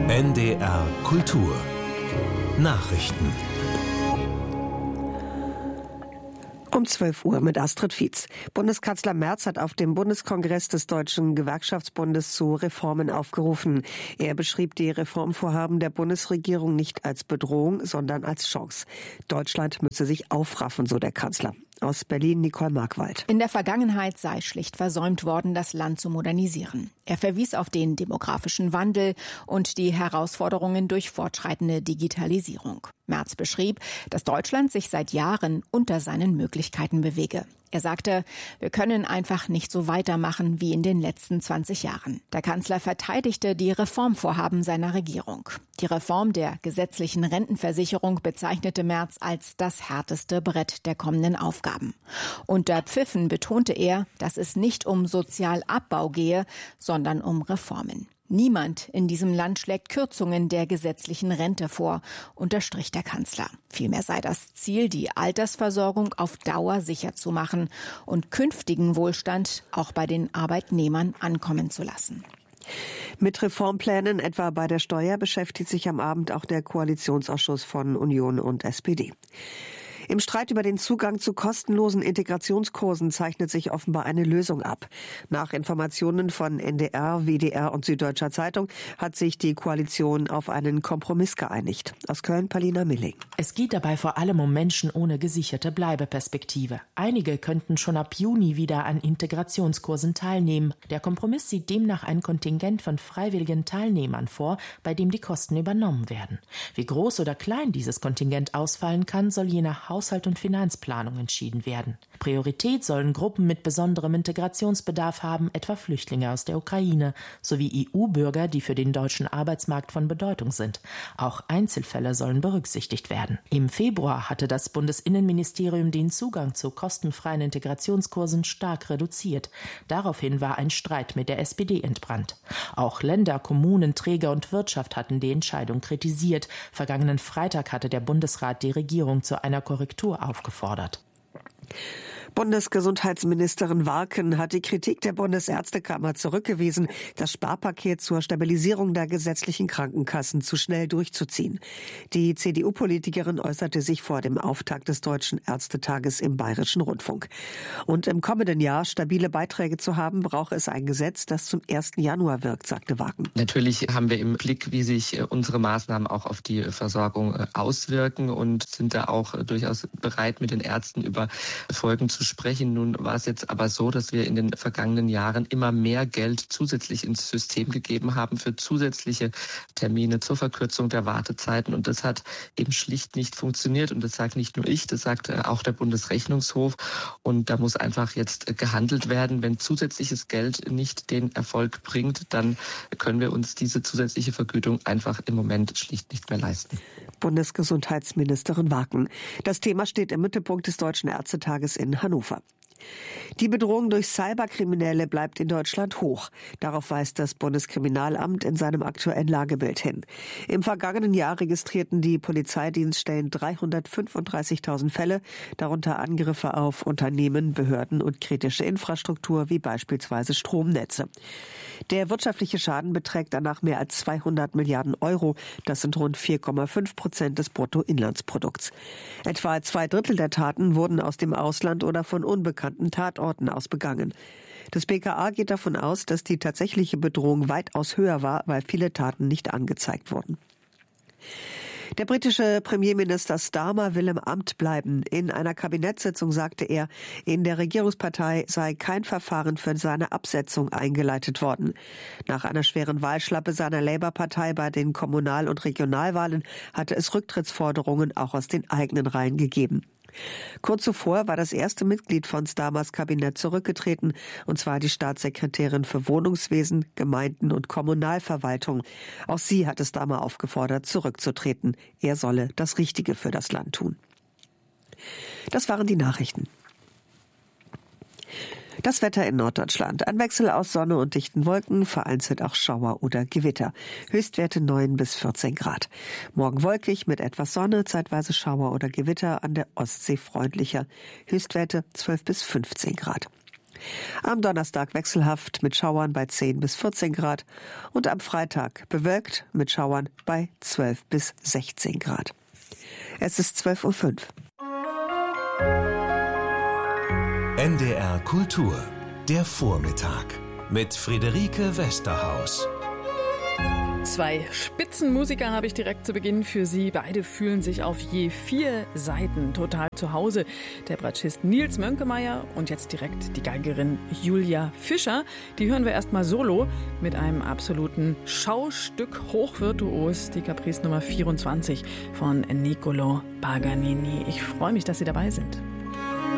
NDR Kultur Nachrichten. Um 12 Uhr mit Astrid Fietz. Bundeskanzler Merz hat auf dem Bundeskongress des Deutschen Gewerkschaftsbundes zu Reformen aufgerufen. Er beschrieb die Reformvorhaben der Bundesregierung nicht als Bedrohung, sondern als Chance. Deutschland müsse sich aufraffen, so der Kanzler. Aus Berlin Nicole Markwald. In der Vergangenheit sei schlicht versäumt worden, das Land zu modernisieren. Er verwies auf den demografischen Wandel und die Herausforderungen durch fortschreitende Digitalisierung. Merz beschrieb, dass Deutschland sich seit Jahren unter seinen Möglichkeiten bewege. Er sagte, wir können einfach nicht so weitermachen wie in den letzten 20 Jahren. Der Kanzler verteidigte die Reformvorhaben seiner Regierung. Die Reform der gesetzlichen Rentenversicherung bezeichnete Merz als das härteste Brett der kommenden Aufgaben. Unter Pfiffen betonte er, dass es nicht um Sozialabbau gehe, sondern um Reformen. Niemand in diesem Land schlägt Kürzungen der gesetzlichen Rente vor, unterstrich der Kanzler. Vielmehr sei das Ziel, die Altersversorgung auf Dauer sicher zu machen und künftigen Wohlstand auch bei den Arbeitnehmern ankommen zu lassen. Mit Reformplänen etwa bei der Steuer beschäftigt sich am Abend auch der Koalitionsausschuss von Union und SPD. Im Streit über den Zugang zu kostenlosen Integrationskursen zeichnet sich offenbar eine Lösung ab. Nach Informationen von NDR, WDR und Süddeutscher Zeitung hat sich die Koalition auf einen Kompromiss geeinigt. Aus Köln, Palina Milling. Es geht dabei vor allem um Menschen ohne gesicherte Bleibeperspektive. Einige könnten schon ab Juni wieder an Integrationskursen teilnehmen. Der Kompromiss sieht demnach ein Kontingent von freiwilligen Teilnehmern vor, bei dem die Kosten übernommen werden. Wie groß oder klein dieses Kontingent ausfallen kann, soll je nach Haushalt und Finanzplanung entschieden werden. Priorität sollen Gruppen mit besonderem Integrationsbedarf haben, etwa Flüchtlinge aus der Ukraine, sowie EU-Bürger, die für den deutschen Arbeitsmarkt von Bedeutung sind. Auch Einzelfälle sollen berücksichtigt werden. Im Februar hatte das Bundesinnenministerium den Zugang zu kostenfreien Integrationskursen stark reduziert. Daraufhin war ein Streit mit der SPD entbrannt. Auch Länder, Kommunen, Träger und Wirtschaft hatten die Entscheidung kritisiert. Vergangenen Freitag hatte der Bundesrat die Regierung zu einer Korrektur aufgefordert. Bundesgesundheitsministerin Warken hat die Kritik der Bundesärztekammer zurückgewiesen, das Sparpaket zur Stabilisierung der gesetzlichen Krankenkassen zu schnell durchzuziehen. Die CDU-Politikerin äußerte sich vor dem Auftakt des Deutschen Ärztetages im Bayerischen Rundfunk. Und im kommenden Jahr stabile Beiträge zu haben, brauche es ein Gesetz, das zum 1. Januar wirkt, sagte Warken. Natürlich haben wir im Blick, wie sich unsere Maßnahmen auch auf die Versorgung auswirken und sind da auch durchaus bereit, mit den Ärzten über Folgen zu sprechen. Nun war es jetzt aber so, dass wir in den vergangenen Jahren immer mehr Geld zusätzlich ins System gegeben haben für zusätzliche Termine zur Verkürzung der Wartezeiten. Und das hat eben schlicht nicht funktioniert. Und das sagt nicht nur ich, das sagt auch der Bundesrechnungshof. Und da muss einfach jetzt gehandelt werden. Wenn zusätzliches Geld nicht den Erfolg bringt, dann können wir uns diese zusätzliche Vergütung einfach im Moment schlicht nicht mehr leisten. Bundesgesundheitsministerin Warken. Das Thema steht im Mittelpunkt des Deutschen Ärztetages in Hannover. Die Bedrohung durch Cyberkriminelle bleibt in Deutschland hoch. Darauf weist das Bundeskriminalamt in seinem aktuellen Lagebild hin. Im vergangenen Jahr registrierten die Polizeidienststellen 335.000 Fälle, darunter Angriffe auf Unternehmen, Behörden und kritische Infrastruktur wie beispielsweise Stromnetze. Der wirtschaftliche Schaden beträgt danach mehr als 200 Milliarden Euro. Das sind rund 4,5% des Bruttoinlandsprodukts. Etwa 2/3 der Taten wurden aus dem Ausland oder von unbekannten Tatorten aus begangen. Das BKA geht davon aus, dass die tatsächliche Bedrohung weitaus höher war, weil viele Taten nicht angezeigt wurden. Der britische Premierminister Starmer will im Amt bleiben. In einer Kabinettssitzung sagte er, in der Regierungspartei sei kein Verfahren für seine Absetzung eingeleitet worden. Nach einer schweren Wahlschlappe seiner Labour-Partei bei den Kommunal- und Regionalwahlen hatte es Rücktrittsforderungen auch aus den eigenen Reihen gegeben. Kurz zuvor war das erste Mitglied von Starmers Kabinett zurückgetreten, und zwar die Staatssekretärin für Wohnungswesen, Gemeinden und Kommunalverwaltung. Auch sie hatte Starmer aufgefordert, zurückzutreten. Er solle das Richtige für das Land tun. Das waren die Nachrichten. Das Wetter in Norddeutschland. Ein Wechsel aus Sonne und dichten Wolken, vereinzelt auch Schauer oder Gewitter. Höchstwerte 9 bis 14 Grad. Morgen wolkig mit etwas Sonne, zeitweise Schauer oder Gewitter, an der Ostsee freundlicher. Höchstwerte 12 bis 15 Grad. Am Donnerstag wechselhaft mit Schauern bei 10 bis 14 Grad und am Freitag bewölkt mit Schauern bei 12 bis 16 Grad. Es ist 12:05 Uhr. NDR Kultur, der Vormittag mit Friederike Westerhaus. 2 Spitzenmusiker habe ich direkt zu Beginn für Sie. Beide fühlen sich auf je 4 Seiten total zu Hause. Der Bratschist Nils Mönkemeyer und jetzt direkt die Geigerin Julia Fischer. Die hören wir erstmal solo mit einem absoluten Schaustück hochvirtuos, die Caprice Nummer 24 von Niccolò Paganini. Ich freue mich, dass Sie dabei sind.